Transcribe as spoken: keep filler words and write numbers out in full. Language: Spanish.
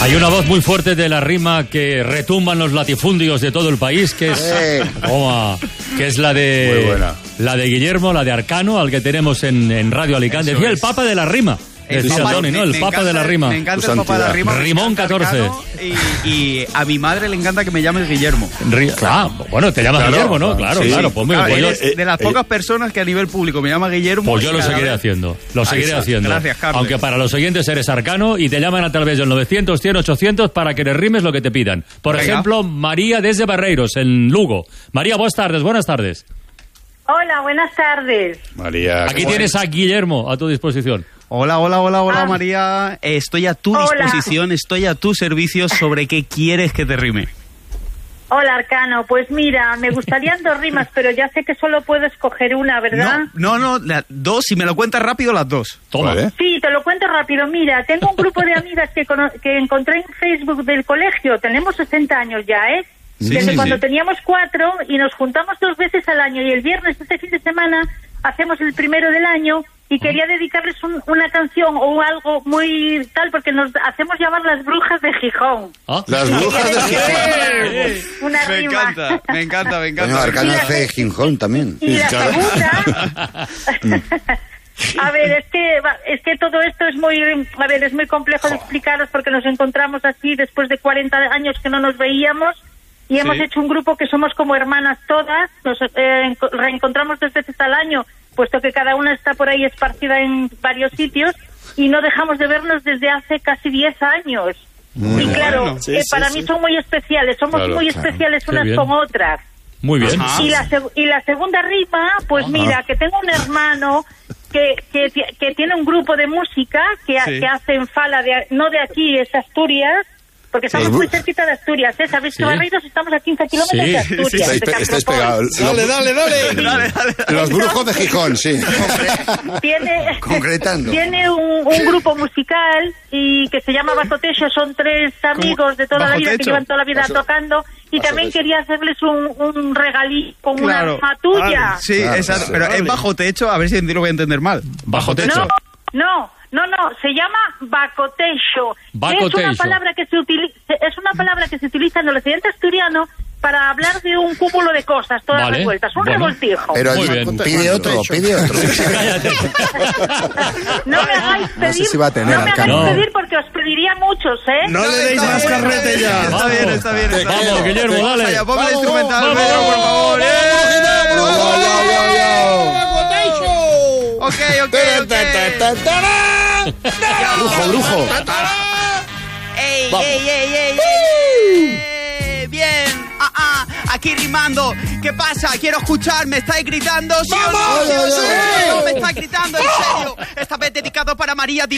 Hay una voz muy fuerte de la rima que retumban los latifundios de todo el país, que es, Eh. toma, que es la de Muy buena. la de Guillermo, la de Arcano, al que tenemos en, en Radio Alicante. Eso Decía el es. Papa de la rima. El Decía papa- Tony, ¿no? El me- me Papa encanta- de la rima. Me encanta Tu el Papa de la santidad. rima. me Rimón encanta catorce. Arcano, Y, y a mi madre le encanta que me llames Guillermo. Ri- Ah, bueno, te llamas Claro, Guillermo, ¿no? Claro, sí. claro. Pues, muy bien, Ah, pues yo, eres eh, de las eh, pocas personas que a nivel público me llama Guillermo. pues yo y lo cada seguiré vez- haciendo. Lo seguiré está. haciendo. Gracias, Carlos. Aunque para los oyentes eres Arcano y te llaman a través del novecientos, cien, ochocientos para que le rimes lo que te pidan. Por Venga. ejemplo, María desde Barreiros, en Lugo. María, buenas tardes, buenas tardes. Hola, buenas tardes. María. Aquí qué tienes a Guillermo a tu disposición. Hola, hola, hola, hola, Ah. María. Eh, Estoy a tu Hola. disposición, estoy a tu servicio. ¿Sobre qué quieres que te rime? Hola, Arcano. Pues mira, me gustarían dos rimas, pero ya sé que solo puedo escoger una, ¿verdad? No, no, no, la- dos, si me lo cuentas rápido, las dos. Toma. Vale. Sí, te lo cuento rápido. Mira, tengo un grupo de amigas que, cono- que encontré en Facebook del colegio. Tenemos sesenta años ya, ¿eh? Sí, Desde sí, cuando sí. teníamos cuatro y nos juntamos dos veces al año y el viernes, este fin de semana, hacemos el primero del año y quería dedicarles un- una canción o algo muy tal porque nos hacemos llamar las brujas de Gijón. Ah. Las brujas de Gijón. Eh, Una Me rima. encanta, me encanta, me encanta. Bueno, Arcano Y la- hace Gijón también. Y la Claro. segunda, a ver, es que va- es que todo esto es muy, a ver, es muy complejo de explicaros porque nos encontramos así después de cuarenta años que no nos veíamos y hemos Sí. hecho un grupo que somos como hermanas todas, nos eh, enco- reencontramos dos veces al año, puesto que cada una está por ahí esparcida en varios sitios y no dejamos de vernos desde hace casi diez años. Muy y bien. claro, Bueno, eh, para mí son muy especiales, somos Claro, muy claro. especiales Qué unas bien. con otras. Muy bien. Ajá. Y la, seg- y la segunda rima, pues mira, que tengo un hermano que, que, ti- que tiene un grupo de música que, ha- Sí. que hace en Fala, de, no de aquí, es Asturias, porque estamos Sí. muy cerquita de Asturias, ¿eh? ¿Sabéis que Sí. Barreiros estamos a quince kilómetros Sí, de sí, Asturias? sí. de Estáis, pe- estáis Campropol? pegados. Dale, dale, dale. Dale, dale. Los brujos de Gijón, sí. Tiene, Concretando. tiene un, un grupo musical y que se llama Bajo Techo, son tres amigos de toda la ¿Bajo vida techo? que llevan toda la vida Bajo- tocando y Bajo también techo. quería hacerles un, un regalí con una Claro. rima tuya. Vale, Sí, Claro, exacto. claro. Pero es bajo techo, a ver si lo voy a entender mal. Bajo techo. No, no, no, no, se llama bacotecho. que Es una Bacotecho. palabra que se utiliza, es una palabra que se utiliza en el occidente asturiano para hablar de un cúmulo de cosas, todas Vale, revueltas, un bueno. revoltijo. Pero Muy allí bien. pide otro, pide otro. Cállate. No me hagáis pedir, No sé si va a tener, no me Arcano. hagáis No. pedir porque os pediría muchos, ¿eh? No le deis más carrete ya. Está Vamos. bien, está bien. Está Vamos, bien. Guillermo, Vamos dale. allá, ponme el Vamos, instrumental, vamos, Pedro, por vamos, favor. vamos, ¡Eh! Yo, yo, yo, yo. Ok, ok, ok. Brujo, brujo. ¡Ey, Vamos. ey, ey, ey, ey, ey! Bien, ah, ah, aquí rimando. ¿Qué pasa? Quiero escuchar, ¿me estáis gritando? ¿Sí o no? ¡Vamos! ¿Sí o no? ¡Sí! No, me estáis gritando, en serio. Esta vez dedicado para María.